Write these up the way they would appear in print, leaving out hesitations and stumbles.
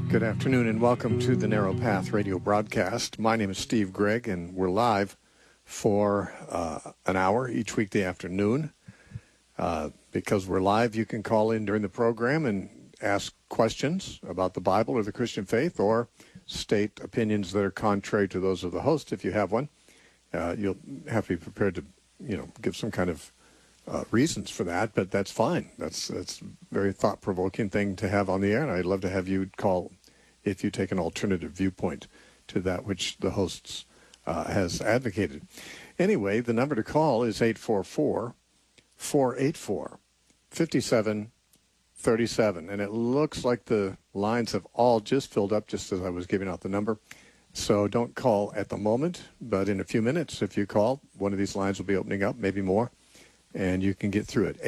Good afternoon and welcome to the Narrow Path radio broadcast. My name is Steve Gregg and we're live for an hour each weekday afternoon. Because we're live, you can call in during the program and ask questions about the Bible or the Christian faith, or state opinions that are contrary to those of the host if you have one. You'll have to be prepared to, give some kind of reasons for that, but that's fine. That's a very thought-provoking thing to have on the air, and I'd love to have you call if you take an alternative viewpoint to that which the hosts has advocated. Anyway, the number to call is 844-484-5737, and it looks like the lines have all just filled up just as I was giving out the number. So don't call at the moment, but in a few minutes, if you call, one of these lines will be opening up, maybe more, and you can get through it.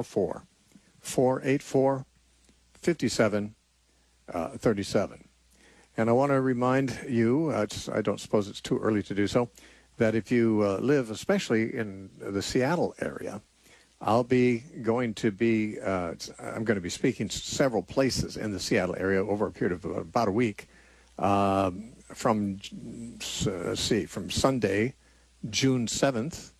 844-484-5737. And I want to remind you, I don't suppose it's too early to do so, that if you live, especially in the Seattle area, I'm going to be speaking several places in the Seattle area over a period of about a week, from Sunday, June 7th,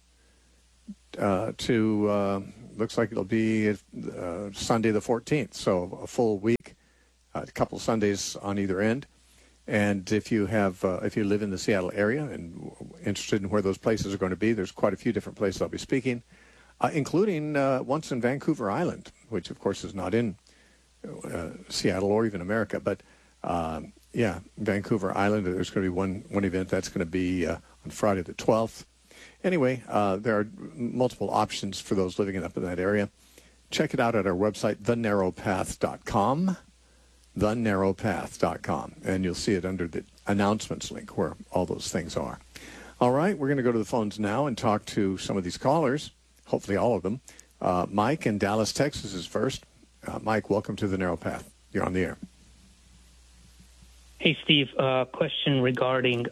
to looks like it'll be Sunday the 14th. So a full week, a couple Sundays on either end. And if you live in the Seattle area and interested in where those places are going to be, there's quite a few different places I'll be speaking, including once in Vancouver Island, which of course is not in Seattle or even America, but Vancouver Island. There's going to be one event that's going to be on Friday the 12th. Anyway, there are multiple options for those living up in that area. Check it out at our website, thenarrowpath.com. thenarrowpath.com, and you'll see it under the announcements link where all those things are. All right, we're going to go to the phones now and talk to some of these callers, hopefully all of them. Mike in Dallas, Texas is first. Mike, welcome to the Narrow Path. You're on the air. Hey, Steve, question regarding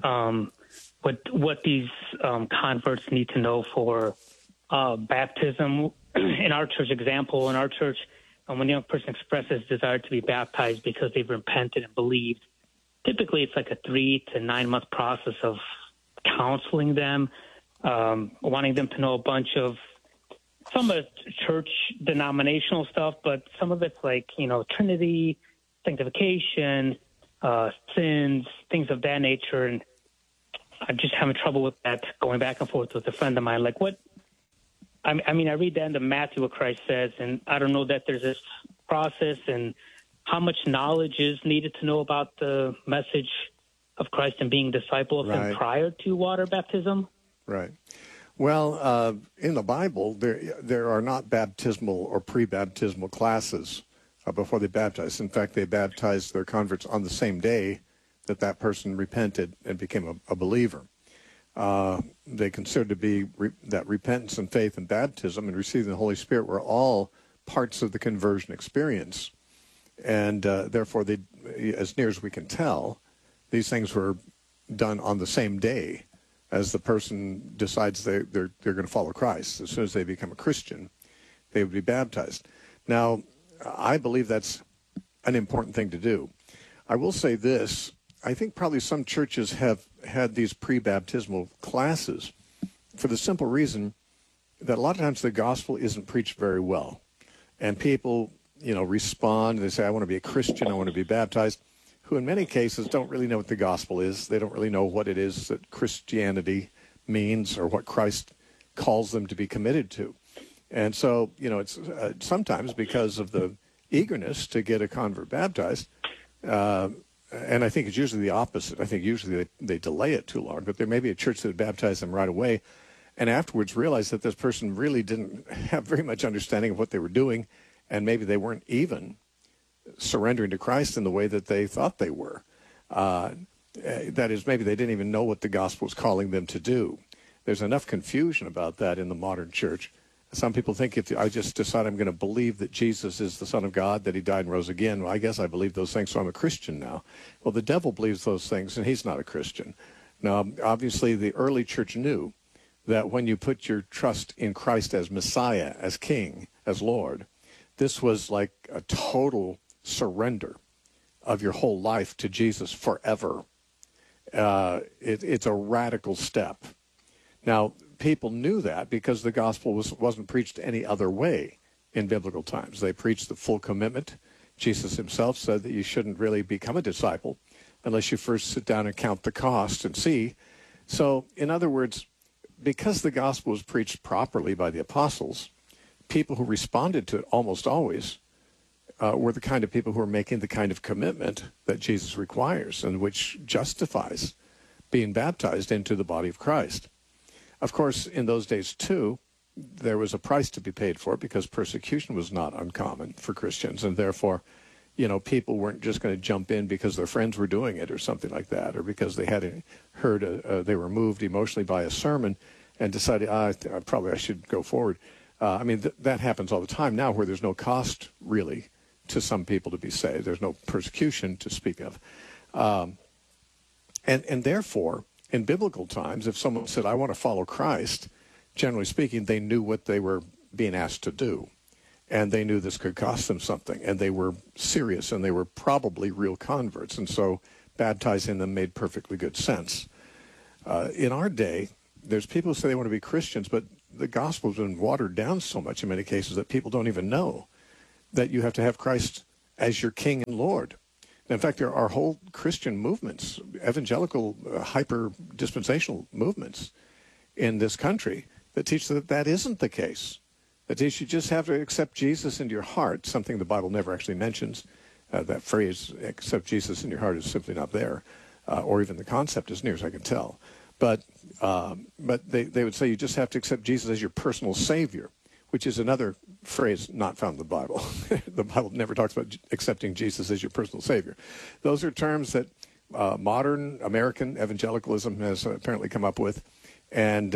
what these converts need to know for baptism. In our church, in our church, when a young person expresses desire to be baptized because they've repented and believed, typically it's like a 3 to 9 month process of counseling them, wanting them to know a bunch of some of church denominational stuff, but some of it's like, Trinity, sanctification, sins, things of that nature. And I'm just having trouble with that, going back and forth with a friend of mine. Like what? I read the end of Matthew, what Christ says, and I don't know that there's this process and how much knowledge is needed to know about the message of Christ and being disciple of Him prior to water baptism. Right. Well, in the Bible, there are not baptismal or pre-baptismal classes before they baptize. In fact, they baptized their converts on the same day that person repented and became a believer. They considered to be that repentance and faith and baptism and receiving the Holy Spirit were all parts of the conversion experience. And therefore, as near as we can tell, these things were done on the same day as the person decides they're going to follow Christ. As soon as they become a Christian, they would be baptized. Now, I believe that's an important thing to do. I will say this. I think probably some churches have had these pre-baptismal classes for the simple reason that a lot of times the gospel isn't preached very well. And people, respond. They say, I want to be a Christian. I want to be baptized, who in many cases don't really know what the gospel is. They don't really know what it is that Christianity means or what Christ calls them to be committed to. And so, it's sometimes because of the eagerness to get a convert baptized, and I think it's usually the opposite. I think usually they delay it too long, but there may be a church that baptized them right away and afterwards realized that this person really didn't have very much understanding of what they were doing, and maybe they weren't even surrendering to Christ in the way that they thought they were. That is, maybe they didn't even know what the gospel was calling them to do. There's enough confusion about that in the modern church. Some people think if I just decide I'm going to believe that Jesus is the Son of God, that He died and rose again, well, I guess I believe those things, so I'm a Christian now. Well, the devil believes those things, and he's not a Christian. Now, obviously, the early church knew that when you put your trust in Christ as Messiah, as King, as Lord, this was like a total surrender of your whole life to Jesus forever. It's a radical step. Now, people knew that because the gospel wasn't preached any other way in biblical times. They preached the full commitment. Jesus himself said that you shouldn't really become a disciple unless you first sit down and count the cost and see. So, in other words, because the gospel was preached properly by the apostles, people who responded to it almost always were the kind of people who are making the kind of commitment that Jesus requires and which justifies being baptized into the body of Christ. Of course, in those days, too, there was a price to be paid for it because persecution was not uncommon for Christians, and therefore, people weren't just going to jump in because their friends were doing it or something like that, or because they had heard, they were moved emotionally by a sermon and decided, I should go forward. That happens all the time now where there's no cost, really, to some people to be saved. There's no persecution to speak of. And therefore, in biblical times, if someone said, I want to follow Christ, generally speaking, they knew what they were being asked to do. And they knew this could cost them something. And they were serious, and they were probably real converts. And so baptizing them made perfectly good sense. In our day, there's people who say they want to be Christians, but the gospel's been watered down so much in many cases that people don't even know that you have to have Christ as your King and Lord. In fact, there are whole Christian movements, evangelical, hyper-dispensational movements in this country that teach that that isn't the case. That you just have to accept Jesus into your heart, something the Bible never actually mentions. That phrase, accept Jesus in your heart, is simply not there, or even the concept as near as I can tell. But they would say you just have to accept Jesus as your personal Savior, which is another phrase not found in the Bible. The Bible never talks about accepting Jesus as your personal Savior. Those are terms that modern American evangelicalism has apparently come up with. And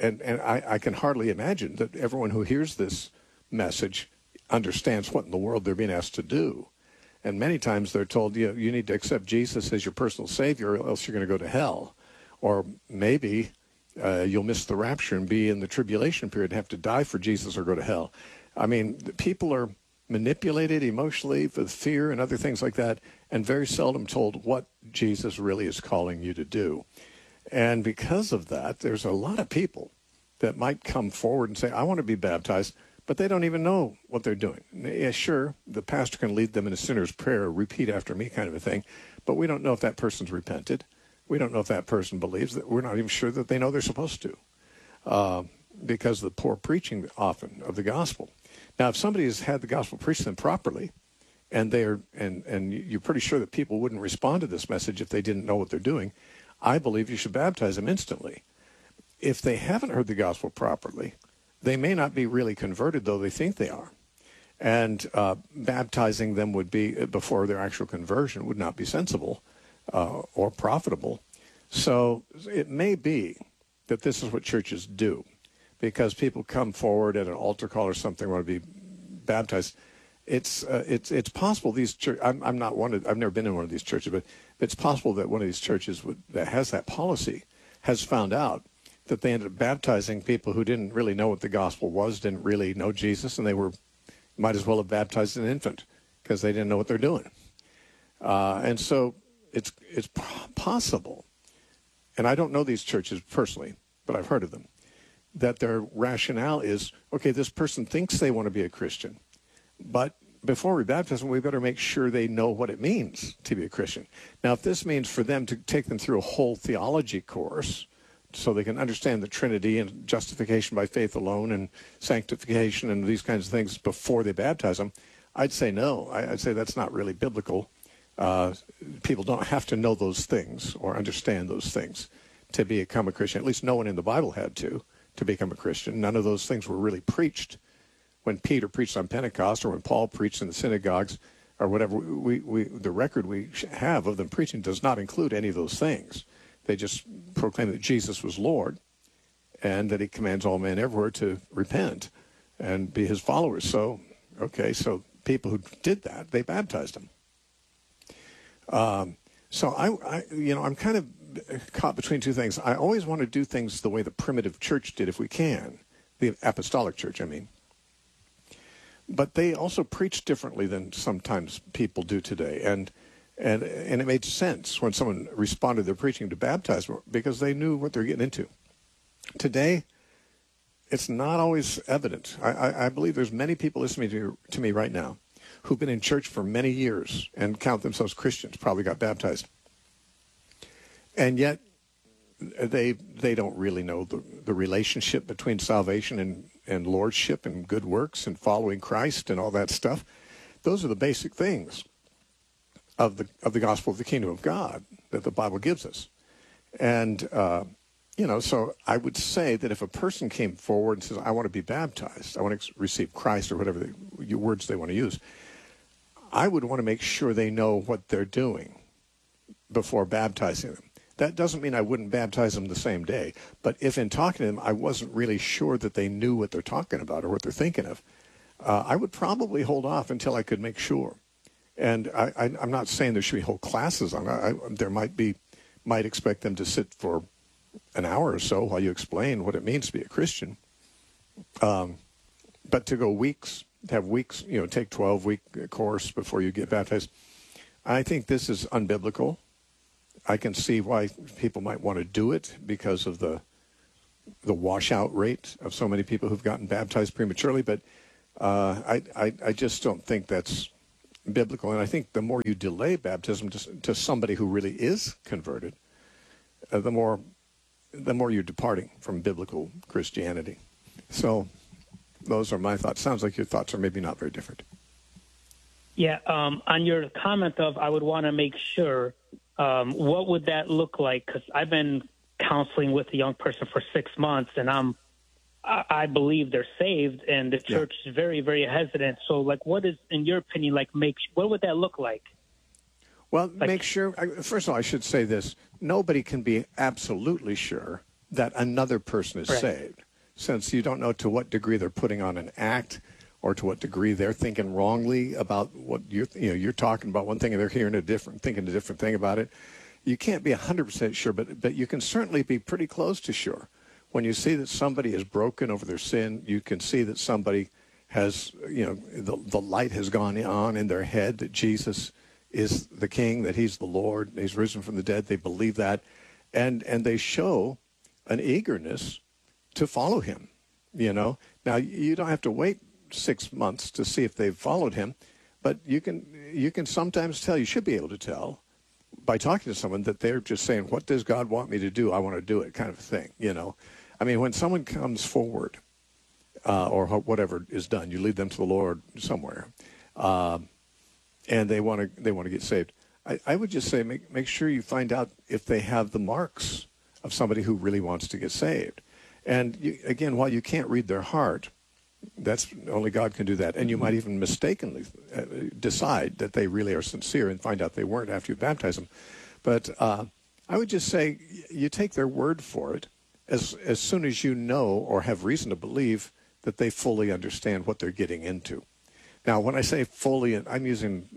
I can hardly imagine that everyone who hears this message understands what in the world they're being asked to do. And many times they're told, you need to accept Jesus as your personal Savior or else you're going to go to hell. Or maybe you'll miss the rapture and be in the tribulation period and have to die for Jesus or go to hell. People are manipulated emotionally with fear and other things like that, and very seldom told what Jesus really is calling you to do. And because of that, there's a lot of people that might come forward and say, I want to be baptized, but they don't even know what they're doing. Yeah, sure, the pastor can lead them in a sinner's prayer, repeat after me kind of a thing, but we don't know if that person's repented. We don't know if that person believes that. We're not even sure that they know they're supposed to, because of the poor preaching often of the gospel. Now, if somebody has had the gospel preached to them properly, and you're pretty sure that people wouldn't respond to this message if they didn't know what they're doing, I believe you should baptize them instantly. If they haven't heard the gospel properly, they may not be really converted, though they think they are. And baptizing them would be, before their actual conversion, would not be sensible or profitable. So it may be that this is what churches do, because people come forward at an altar call or something, want to be baptized. It's possible these churches. I've never been in one of these churches, but it's possible that one of these churches that has that policy has found out that they ended up baptizing people who didn't really know what the gospel was, didn't really know Jesus, and they might as well have baptized an infant because they didn't know what they're doing. And so it's possible, and I don't know these churches personally, but I've heard of them, that their rationale is, okay, this person thinks they want to be a Christian, but before we baptize them, we better make sure they know what it means to be a Christian. Now, if this means for them to take them through a whole theology course so they can understand the Trinity and justification by faith alone and sanctification and these kinds of things before they baptize them, I'd say no. I'd say that's not really biblical. People don't have to know those things or understand those things to become a Christian. At least no one in the Bible had to become a Christian. None of those things were really preached when Peter preached on Pentecost or when Paul preached in the synagogues or whatever. The record we have of them preaching does not include any of those things. They just proclaim that Jesus was Lord and that he commands all men everywhere to repent and be his followers. So people who did that, they baptized them. So I'm kind of caught between two things. I always want to do things the way the primitive church did if we can, the apostolic church, I mean. But they also preach differently than sometimes people do today. And And it made sense when someone responded to their preaching to baptize because they knew what they're getting into. Today, it's not always evident. I believe there's many people listening to me right now who've been in church for many years and count themselves Christians, probably got baptized. And yet they don't really know the relationship between salvation and lordship and good works and following Christ and all that stuff. Those are the basic things of the gospel of the kingdom of God that the Bible gives us. And so I would say that if a person came forward and says, I want to be baptized, I want to receive Christ, or whatever words they want to use, I would want to make sure they know what they're doing before baptizing them. That doesn't mean I wouldn't baptize them the same day. But if in talking to them, I wasn't really sure that they knew what they're talking about or what they're thinking of, I would probably hold off until I could make sure. And I'm not saying there should be whole classes on it. There might expect them to sit for an hour or so while you explain what it means to be a Christian. But to go weeks, have weeks, take 12-week course before you get baptized, I think this is unbiblical. I can see why people might want to do it because of the washout rate of so many people who've gotten baptized prematurely. But I just don't think that's biblical. And I think the more you delay baptism to somebody who really is converted, the more you're departing from biblical Christianity. So those are my thoughts. Sounds like your thoughts are maybe not very different. Yeah, on your comment of I would want to make sure, what would that look like? Because I've been counseling with a young person for 6 months, and I believe they're saved, and the church is very, very hesitant. So, what is, in your opinion, what would that look like? Well, make sure, first of all, I should say this. Nobody can be absolutely sure that another person is saved, since you don't know to what degree they're putting on an act or to what degree they're thinking wrongly about what you're talking about one thing and they're thinking a different thing about it. You can't be 100% sure, but you can certainly be pretty close to sure. When you see that somebody is broken over their sin, you can see that somebody has, the light has gone on in their head that Jesus is the King, that he's the Lord, he's risen from the dead. They believe that, and they show an eagerness to follow him. Now you don't have to wait 6 months to see if they've followed him, but you can sometimes tell. You should be able to tell by talking to someone that they're just saying, "What does God want me to do? I want to do it," kind of thing. I mean, when someone comes forward, or whatever is done, you lead them to the Lord somewhere. And they want to get saved. I would just say make sure you find out if they have the marks of somebody who really wants to get saved. And again, while you can't read their heart, that's only God can do that. And you might even mistakenly decide that they really are sincere and find out they weren't after you baptize them. But I would just say you take their word for it as soon as you know or have reason to believe that they fully understand what they're getting into. Now, when I say fully, I'm using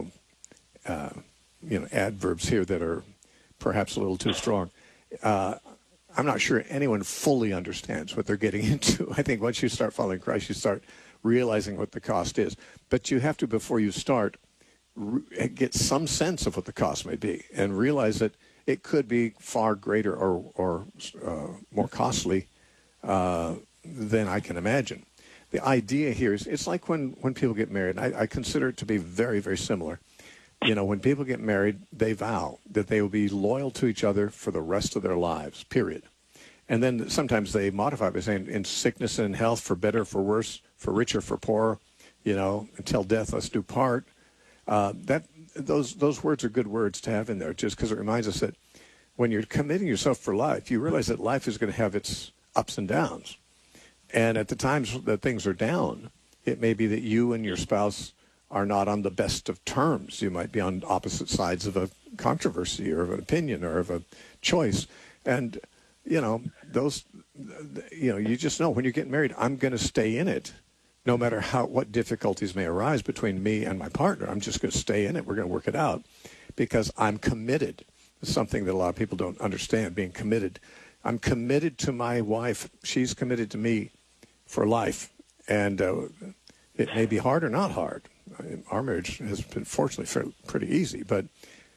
adverbs here that are perhaps a little too strong. I'm not sure anyone fully understands what they're getting into. I think once you start following Christ, you start realizing what the cost is. But you have to, before you start, get some sense of what the cost may be and realize that it could be far greater or more costly than I can imagine. The idea here is it's like when people get married. I consider it to be very, very similar. When people get married, they vow that they will be loyal to each other for the rest of their lives, period. And then sometimes they modify by saying in sickness and in health, for better, for worse, for richer, for poorer, until death us do part. Those words are good words to have in there, just because it reminds us that when you're committing yourself for life, you realize that life is going to have its ups and downs. And at the times that things are down, it may be that you and your spouse are not on the best of terms. You might be on opposite sides of a controversy or of an opinion or of a choice. And, you just know when you're getting married, I'm going to stay in it no matter what difficulties may arise between me and my partner. I'm just going to stay in it. We're going to work it out because I'm committed. It's something that a lot of people don't understand, being committed. I'm committed to my wife. She's committed to me for life. And it may be hard or not hard. Our marriage has been, fortunately, pretty easy. But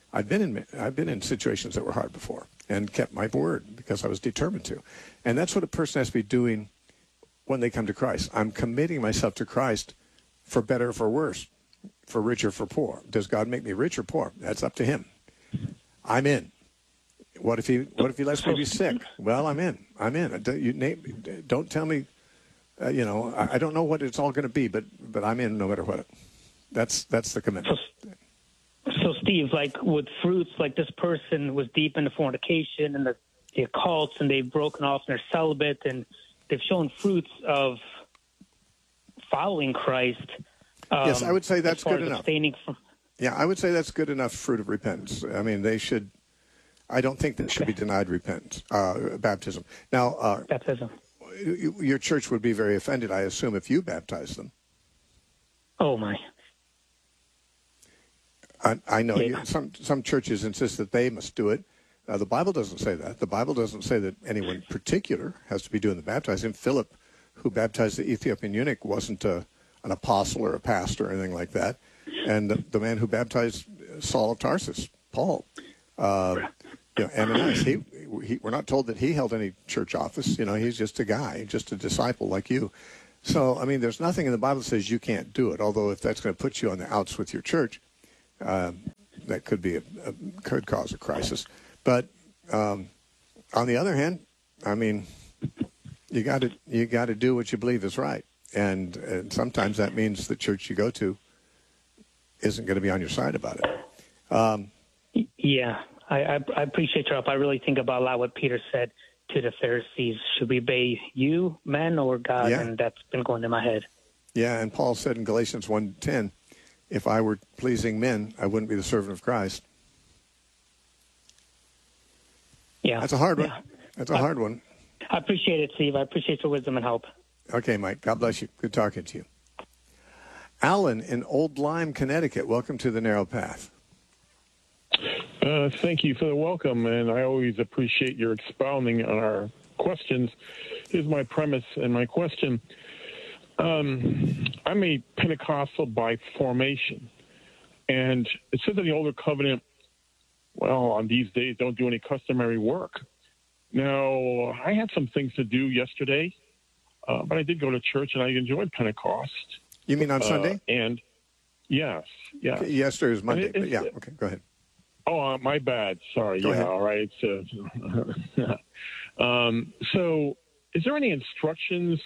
I've been in situations that were hard before and kept my word because I was determined to. And that's what a person has to be doing when they come to Christ. I'm committing myself to Christ for better or for worse, for rich or for poor. Does God make me rich or poor? That's up to him. I'm in. What if he lets me be sick? Well, I'm in. Don't tell me, I don't know what it's all going to be, but I'm in no matter what. That's the commitment. So, Steve, like with fruits, like this person was deep into fornication and the occults, and they've broken off and they're celibate, and they've shown fruits of following Christ. Yes, I would say that's good enough. Yeah, I would say that's good enough fruit of repentance. I mean, I don't think they should be denied repentance, baptism. Now, baptism. Your church would be very offended, I assume, if you baptized them. Oh, my. I know some churches insist that they must do it. The Bible doesn't say that. The Bible doesn't say that anyone particular has to be doing the baptizing. Philip, who baptized the Ethiopian eunuch, wasn't an apostle or a pastor or anything like that. And the man who baptized Saul of Tarsus, Paul, Ananias, we're not told that he held any church office. He's just a guy, just a disciple like you. So, I mean, there's nothing in the Bible that says you can't do it, although if that's going to put you on the outs with your church, that could cause a crisis. But on the other hand, I mean, you got to do what you believe is right, and sometimes that means the church you go to isn't going to be on your side about it. Yeah, I appreciate your help. I really think about a lot what Peter said to the Pharisees. Should we obey you, men, or God? Yeah. And that's been going to my head. Yeah, and Paul said in Galatians 1:10, if I were pleasing men, I wouldn't be the servant of Christ. Yeah. That's a hard one. Yeah. That's a hard one. I appreciate it, Steve. I appreciate your wisdom and help. Okay, Mike. God bless you. Good talking to you. Alan in Old Lyme, Connecticut. Welcome to the Narrow Path. Thank you for the welcome, and I always appreciate your expounding on our questions. Here's my premise and my question. I'm a Pentecostal by formation, and it says in the Older Covenant, well, on these days, don't do any customary work. Now, I had some things to do yesterday, but I did go to church, and I enjoyed Pentecost. You mean on Sunday? And yes. Okay, yesterday was Monday, but yeah, okay, go ahead. Oh, my bad. Sorry. Go ahead. All right. So is there any instructions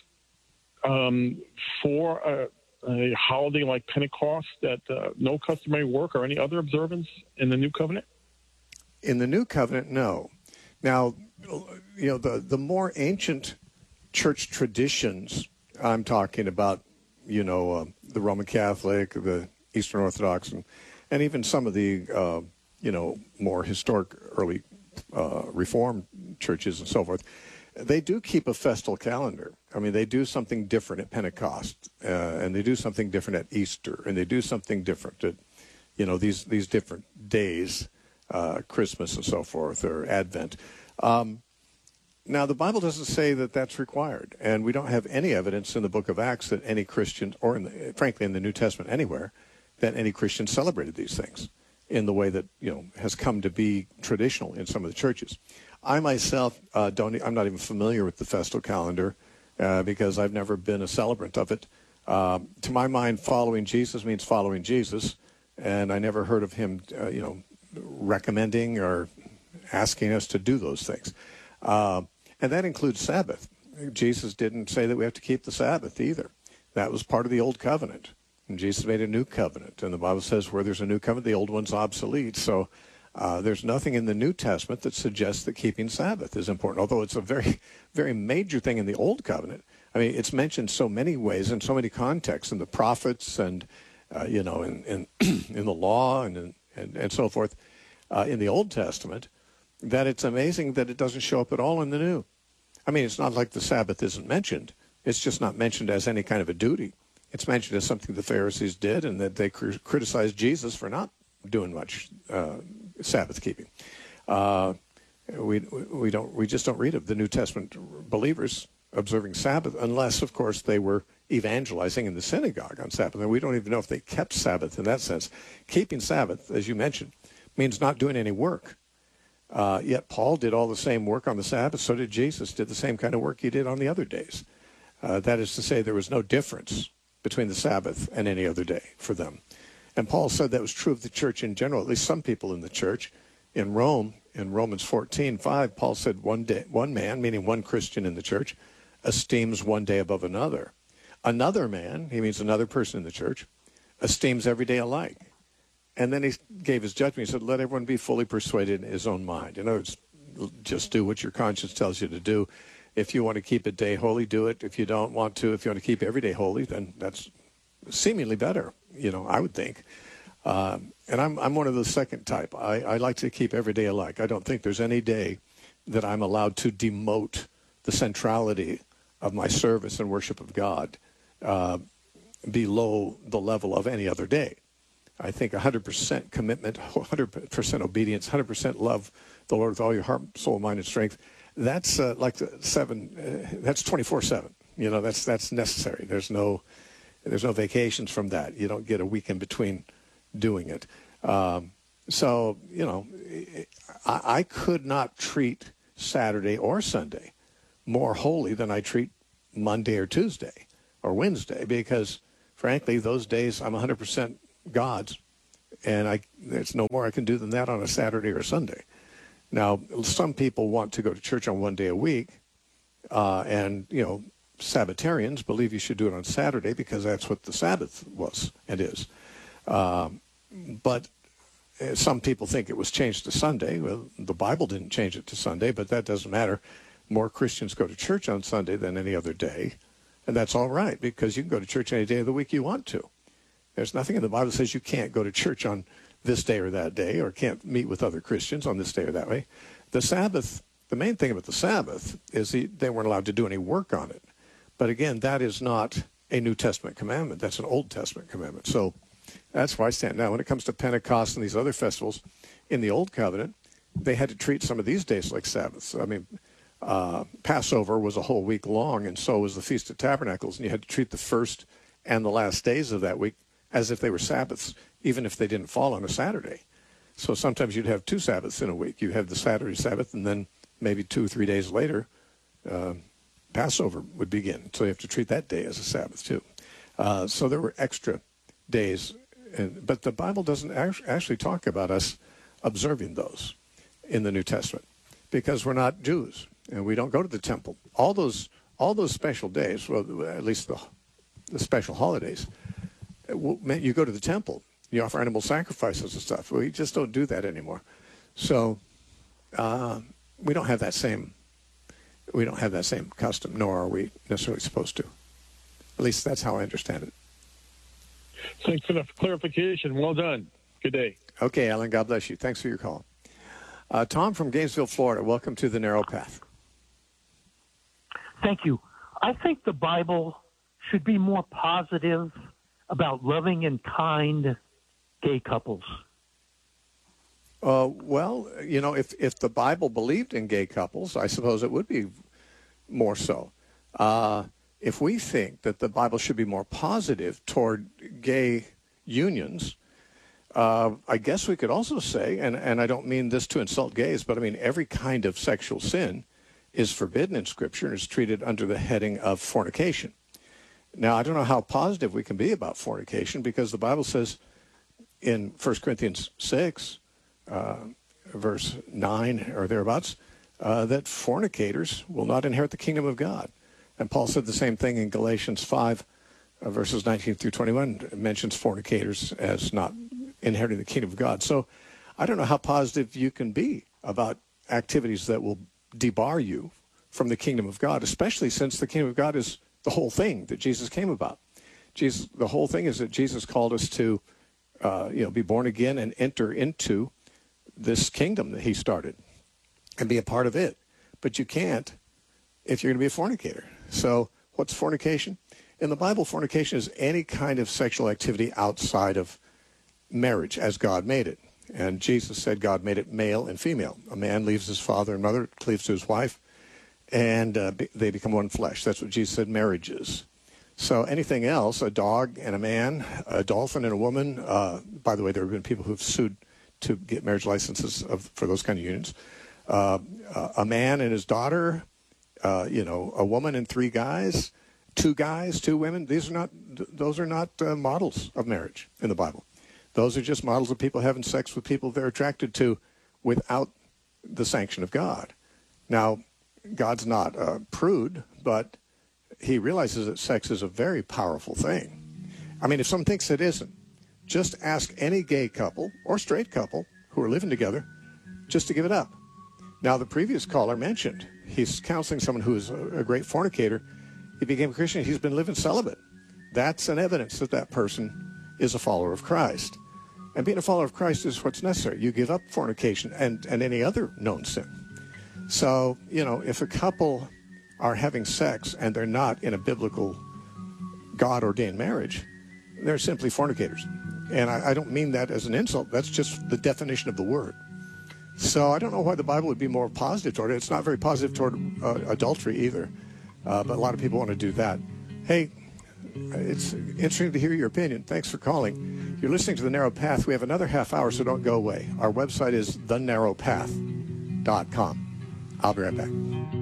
for a holiday like Pentecost that no customary work or any other observance in the New Covenant? In the New Covenant, no. Now, the more ancient church traditions, I'm talking about, the Roman Catholic, the Eastern Orthodox, and even some of the, more historic early Reformed churches and so forth, they do keep a festal calendar. I mean, they do something different at Pentecost, and they do something different at Easter, and they do something different at, these different days, Christmas and so forth, or Advent. Now, the Bible doesn't say that that's required, and we don't have any evidence in the book of Acts that any Christian, or frankly in the New Testament anywhere, that any Christian celebrated these things in the way that, has come to be traditional in some of the churches. I myself I'm not even familiar with the festal calendar because I've never been a celebrant of it. To my mind, following Jesus means following Jesus, and I never heard of him, recommending or asking us to do those things. And that includes Sabbath. Jesus didn't say that we have to keep the Sabbath either. That was part of the Old Covenant. And Jesus made a new covenant. And the Bible says where there's a new covenant, the old one's obsolete. So there's nothing in the New Testament that suggests that keeping Sabbath is important, although it's a very, very major thing in the Old Covenant. I mean, it's mentioned so many ways in so many contexts, in the prophets and, in the law and so forth in the Old Testament, that it's amazing that it doesn't show up at all in the New. I mean, it's not like the Sabbath isn't mentioned. It's just not mentioned as any kind of a duty. It's mentioned as something the Pharisees did, and that they criticized Jesus for not doing much Sabbath keeping. We just don't read of the New Testament believers observing Sabbath unless, of course, they were evangelizing in the synagogue on Sabbath. And we don't even know if they kept Sabbath in that sense. Keeping Sabbath, as you mentioned, means not doing any work. Yet Paul did all the same work on the Sabbath. So did Jesus, did the same kind of work he did on the other days. That is to say, there was no difference between the Sabbath and any other day for them. And Paul said that was true of the church in general, at least some people in the church. In Rome, in Romans 14:5, Paul said one man, meaning one Christian in the church, esteems one day above another. Another man, he means another person in the church, esteems every day alike. And then he gave his judgment. He said, let everyone be fully persuaded in his own mind. In other words, just do what your conscience tells you to do. If you want to keep a day holy, do it. If you don't want to, if you want to keep every day holy, then that's seemingly better, I would think. And I'm one of the second type. I like to keep every day alike. I don't think there's any day that I'm allowed to demote the centrality of my service and worship of God below the level of any other day. I think 100% commitment, 100% obedience, 100% love the Lord with all your heart, soul, mind, and strength. That's like that's 24/7. That's necessary. There's no vacations from that. You don't get a week in between doing it. So I could not treat Saturday or Sunday more holy than I treat Monday or Tuesday or Wednesday, because frankly, those days I'm 100% God's, and there's no more I can do than that on a Saturday or a Sunday. Now, some people want to go to church on one day a week, and Sabbatarians believe you should do it on Saturday because that's what the Sabbath was and is. But some people think it was changed to Sunday. Well, the Bible didn't change it to Sunday, but that doesn't matter. More Christians go to church on Sunday than any other day, and that's all right, because you can go to church any day of the week you want to. There's nothing in the Bible that says you can't go to church on this day or that day, or can't meet with other Christians on this day or that way. The Sabbath, the main thing about the Sabbath is they weren't allowed to do any work on it. But again, that is not a New Testament commandment. That's an Old Testament commandment. So that's where I stand. Now, when it comes to Pentecost and these other festivals, in the Old Covenant, they had to treat some of these days like Sabbaths. I mean, Passover was a whole week long, and so was the Feast of Tabernacles, and you had to treat the first and the last days of that week as if they were Sabbaths, even if they didn't fall on a Saturday. So sometimes you'd have two Sabbaths in a week. You'd have the Saturday Sabbath, and then maybe 2 or 3 days later, Passover would begin. So you have to treat that day as a Sabbath too. So there were extra days, but the Bible doesn't actually talk about us observing those in the New Testament, because we're not Jews and we don't go to the temple. All those special days, well, at least the special holidays, meant you go to the temple. You offer animal sacrifices and stuff. We just don't do that anymore. So we don't have that same custom, nor are we necessarily supposed to. At least that's how I understand it. Thanks for the clarification. Well done. Good day. Okay, Alan, God bless you. Thanks for your call. Tom from Gainesville, Florida, welcome to The Narrow Path. Thank you. I think the Bible should be more positive about loving and kind gay couples. Well, if the Bible believed in gay couples, I suppose it would be more so. If we think that the Bible should be more positive toward gay unions, I guess we could also say, and I don't mean this to insult gays, but I mean every kind of sexual sin is forbidden in Scripture and is treated under the heading of fornication. Now, I don't know how positive we can be about fornication, because the Bible says in 1 Corinthians 6, verse 9 or thereabouts, that fornicators will not inherit the kingdom of God. And Paul said the same thing in Galatians 5, verses 19 through 21, mentions fornicators as not inheriting the kingdom of God. So I don't know how positive you can be about activities that will debar you from the kingdom of God, especially since the kingdom of God is the whole thing that Jesus came about. The whole thing is that Jesus called us to be born again and enter into this kingdom that he started and be a part of it. But you can't if you're going to be a fornicator. So what's fornication? In the Bible, fornication is any kind of sexual activity outside of marriage as God made it. And Jesus said God made it male and female. A man leaves his father and mother, cleaves to his wife, and they become one flesh. That's what Jesus said marriage is. So anything else, a dog and a man, a dolphin and a woman. By the way, there have been people who've sued to get marriage licenses for those kind of unions. A man and his daughter, a woman and 3 guys, 2 guys, 2 women. Those are not models of marriage in the Bible. Those are just models of people having sex with people they're attracted to without the sanction of God. Now, God's not a prude, but he realizes that sex is a very powerful thing. I mean, if someone thinks it isn't, just ask any gay couple or straight couple who are living together just to give it up. Now, the previous caller mentioned he's counseling someone who is a great fornicator. He became a Christian. He's been living celibate. That's an evidence that that person is a follower of Christ. And being a follower of Christ is what's necessary. You give up fornication and any other known sin. So, if a couple are having sex and they're not in a biblical God-ordained marriage, they're simply fornicators. And I don't mean that as an insult. That's just the definition of the word. So I don't know why the Bible would be more positive toward it. It's not very positive toward adultery either. But a lot of people want to do that. Hey, it's interesting to hear your opinion. Thanks for calling. You're listening to The Narrow Path. We have another half hour, so don't go away. Our website is thenarrowpath.com. I'll be right back.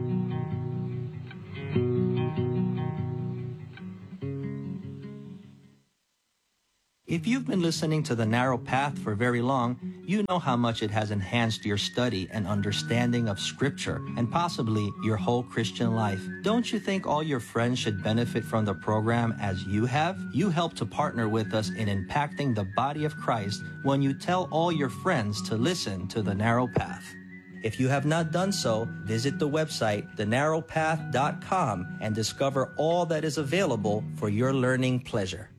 If you've been listening to The Narrow Path for very long, you know how much it has enhanced your study and understanding of Scripture and possibly your whole Christian life. Don't you think all your friends should benefit from the program as you have? You help to partner with us in impacting the body of Christ when you tell all your friends to listen to The Narrow Path. If you have not done so, visit the website, thenarrowpath.com, and discover all that is available for your learning pleasure.